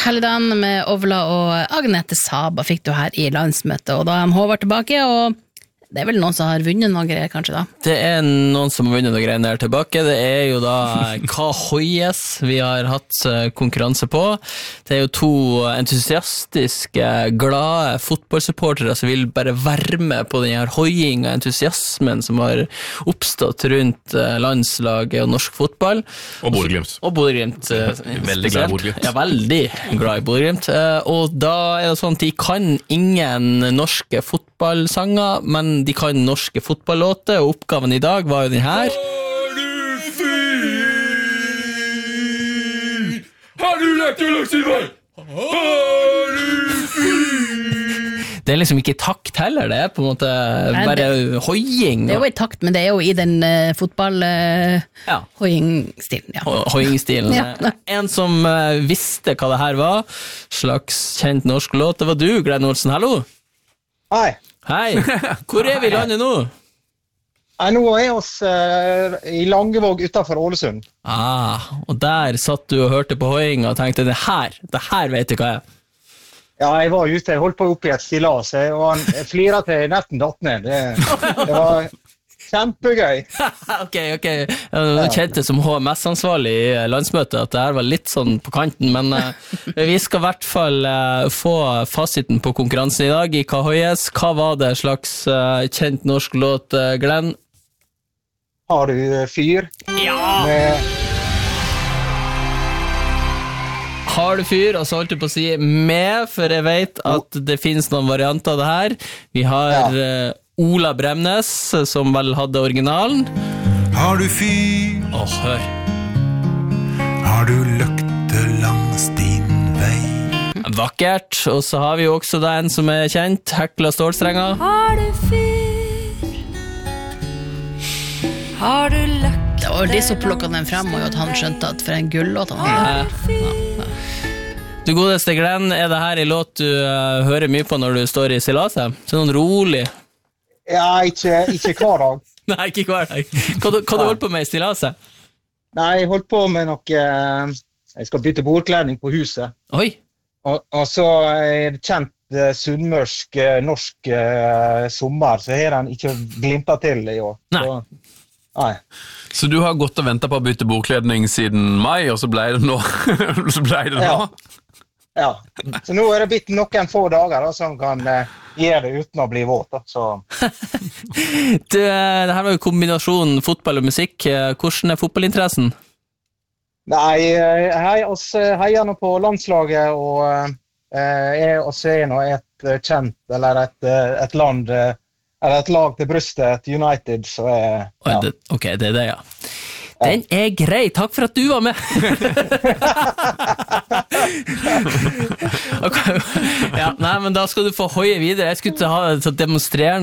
Helligdagen med Ovla og Agnete Saba fikk du her i landsmøtet, og da er Håvard tilbake, og det er vel noen som har vunnet noen greier, kanskje da? Det er noen som har vunnet noen greier der tilbake. Det er jo da Hva Hoies vi har hatt konkurranse på. Det er jo to entusiastiske, glade fotballsupportere som vil bare være med på den her hoiing og entusiasmen som har oppstått rundt landslaget og norsk fotball. Og Bodø-Glimt. Og Bodø-Glimt. Veldig glad i Bodø-Glimt. Ja, veldig glad i Bodø-Glimt. Og da er det sånn at de kan ingen norske fotballsanger, men de kan norske fotballåter, og oppgaven i dag var jo den her. Har du fyr? Har du lagt å lagt i vei? Har du fyr? Det er liksom ikke takt heller, det er på en måte bare hoiing. Det er jo i takt, men det er jo i den fotball-hoiing-stilen. Ja. Hoiing-stilen. Ja. En som visste hva det her var, slags kjent norsk låt, det var du, Glenn Olsen. Hallo! Hei. Hei, hvor er vi i landet nå? Nå er oss i Langevåg utenfor Ålesund. Og der satt du og hørte på hoiing og tenkte, det her vet du hva jeg er. Ja, jeg var ute, jeg holdt på opp i et stillas, og han fliret til netten datt ned. Det var kjempegøy. Ok. Jeg kjente som HMS-ansvarlig i landsmøtet at det her var litt sånn på kanten, men vi skal i hvert fall få fasiten på konkurransen i dag i Hva Hoies. Hva var det slags kjent norsk låt, Glenn? Har du fyr? Ja! Har du fyr, og så holdt du på å si med, for jeg vet at det finnes noen varianter av det her. Vi har Ola Bremnes, som vel hadde originalen. Har du fyr? Hør. Har du løkte langs din vei? Vakkert, og så har vi jo også da en som er kjent, Hekla Stålstrenger. Har du fyr? Har du løkte? Det var de som plukket den frem, og at han skjønte at for en gullåt han hadde. Du godeste Glenn, er det her en låt du hører mye på når du står i stillaset? Så noen rolig? Ja, ikke hver dag. Nei, ikke hver dag. Hva du holdt på med i stillaset? Nei, jeg holdt på med noe... Jeg skal bytte bordkledning på huset. Oi! Og så er det kjent sunnmørsk norsk sommer, så har den ikke glimtet til i år. Nei. Så du har gått og ventet på å bytte bordkledning siden mai, og så ble det nå? Ja, så nå er det blitt noen få dager da, som kan gjøre det uten å bli våt. Så. Det her var jo kombinasjonen fotball og musikk. Hvordan er fotballinteressen? Nei, heier nå på landslaget, og også er nå et kjent, eller et land, eller et lag til brystet, et United, så Ok, det er det, ja. Den er grei, takk for at du var med. Ja, nei, men da skal du få hoie videre. Jeg skulle til å ha et demonstrerende